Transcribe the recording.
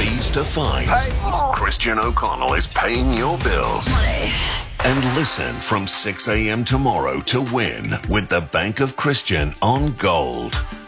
fees to fines. Christian O'Connell is paying your bills. And listen from 6 a.m. tomorrow to win with the Bank of Christian on Gold.